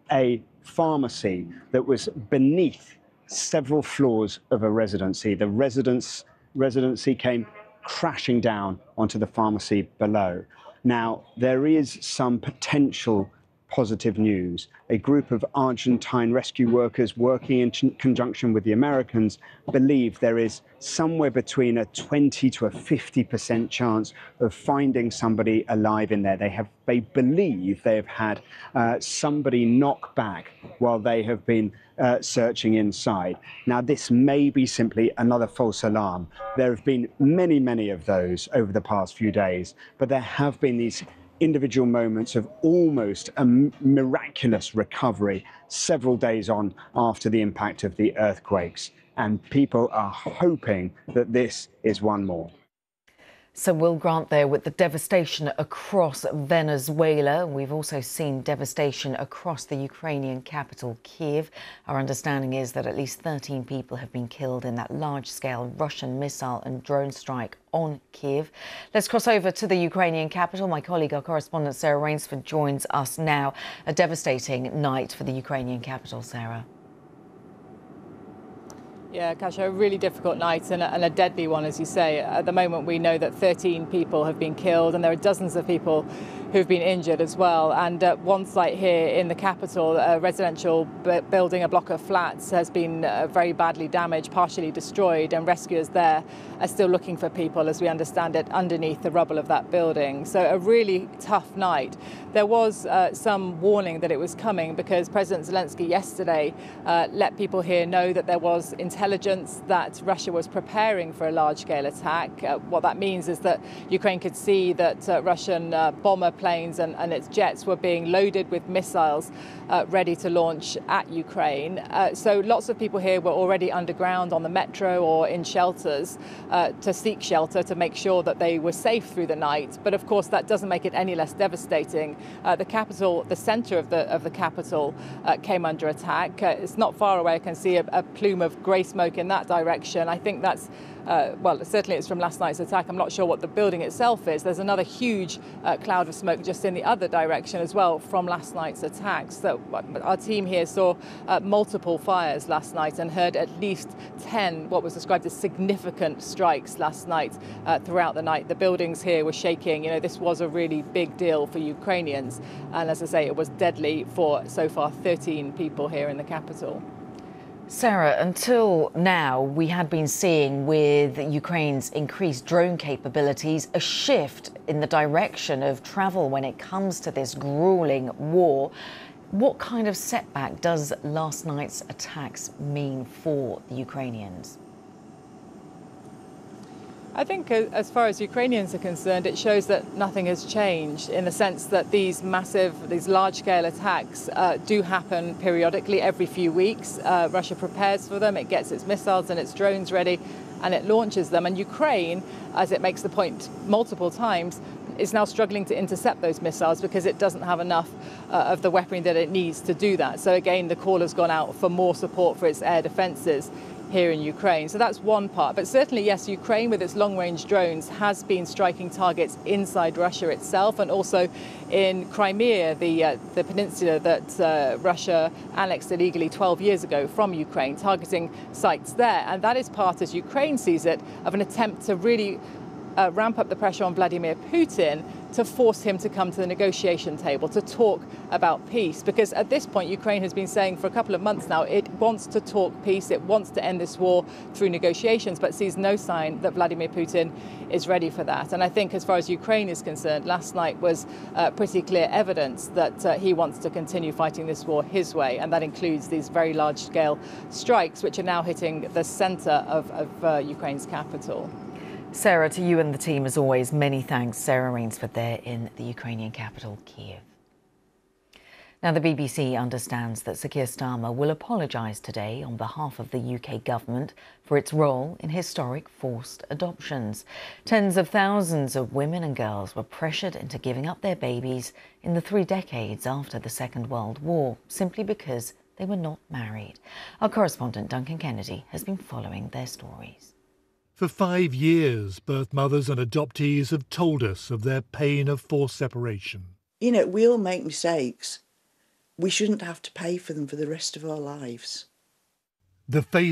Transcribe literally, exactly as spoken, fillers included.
a pharmacy that was beneath several floors of a residency. The residence, residency came crashing down onto the pharmacy below. Now, there is some potential positive news. A group of Argentine rescue workers working in conjunction with the Americans believe there is somewhere between a twenty to a fifty percent chance of finding somebody alive in there. They have, they believe they have had uh, somebody knock back while they have been uh, searching inside. Now, this may be simply another false alarm. There have been many, many of those over the past few days, but there have been these individual moments of almost a miraculous recovery several days on after the impact of the earthquakes. And people are hoping that this is one more. So Will Grant there with the devastation across Venezuela. We've also seen devastation across the Ukrainian capital, Kyiv. Our understanding is that at least thirteen people have been killed in that large-scale Russian missile and drone strike on Kyiv. Let's cross over to the Ukrainian capital. My colleague, our correspondent Sarah Rainsford, joins us now. A devastating night for the Ukrainian capital, Sarah. Yeah, Kasia, a really difficult night and a, and a deadly one, as you say. At the moment, we know that thirteen people have been killed and there are dozens of people who've been injured as well. And uh, one site here in the capital, a residential b building, a block of flats, has been uh, very badly damaged, partially destroyed, and rescuers there are still looking for people, as we understand it, underneath the rubble of that building. So a really tough night. There was uh, some warning that it was coming because President Zelensky yesterday uh, let people here know that there was intelligence that Russia was preparing for a large-scale attack. Uh, what that means is that Ukraine could see that uh, Russian uh, bomber planes and, and its jets were being loaded with missiles uh, ready to launch at Ukraine. Uh, so lots of people here were already underground on the metro or in shelters uh, to seek shelter, to make sure that they were safe through the night. But of course, that doesn't make it any less devastating. Uh, the capital, the center of the, of the capital uh, came under attack. Uh, it's not far away. I can see a, a plume of grey smoke in that direction. I think that's Uh, well, certainly it's from last night's attack. I'm not sure what the building itself is. There's another huge uh, cloud of smoke just in the other direction as well from last night's attacks. So our team here saw uh, multiple fires last night and heard at least ten what was described as significant strikes last night uh, throughout the night. The buildings here were shaking. You know, this was a really big deal for Ukrainians. And as I say, it was deadly for so far thirteen people here in the capital. Sarah, until now, we had been seeing with Ukraine's increased drone capabilities a shift in the direction of travel when it comes to this grueling war. What kind of setback does last night's attacks mean for the Ukrainians? I think as far as Ukrainians are concerned, it shows that nothing has changed in the sense that these massive, these large-scale attacks uh, do happen periodically every few weeks. Uh, Russia prepares for them, it gets its missiles and its drones ready, and it launches them. And Ukraine, as it makes the point multiple times, is now struggling to intercept those missiles because it doesn't have enough uh, of the weaponry that it needs to do that. So again, the call has gone out for more support for its air defences here in Ukraine. So that's one part. But certainly, yes, Ukraine with its long-range drones has been striking targets inside Russia itself and also in Crimea, the, uh, the peninsula that uh, Russia annexed illegally twelve years ago from Ukraine, targeting sites there. And that is part, as Ukraine sees it, of an attempt to really Uh, ramp up the pressure on Vladimir Putin to force him to come to the negotiation table, to talk about peace. Because at this point, Ukraine has been saying for a couple of months now, it wants to talk peace, it wants to end this war through negotiations, but sees no sign that Vladimir Putin is ready for that. And I think as far as Ukraine is concerned, last night was uh, pretty clear evidence that uh, he wants to continue fighting this war his way. And that includes these very large-scale strikes, which are now hitting the center of, of uh, Ukraine's capital. Sarah, to you and the team, as always, many thanks. Sarah Rainsford there in the Ukrainian capital, Kyiv. Now, the B B C understands that Sir Keir Starmer will apologise today on behalf of the U K government for its role in historic forced adoptions. Tens of thousands of women and girls were pressured into giving up their babies in the three decades after the Second World War, simply because they were not married. Our correspondent Duncan Kennedy has been following their stories. For five years, birth mothers and adoptees have told us of their pain of forced separation. You know, we all make mistakes. we shouldn't have to pay for them for the rest of our lives. The face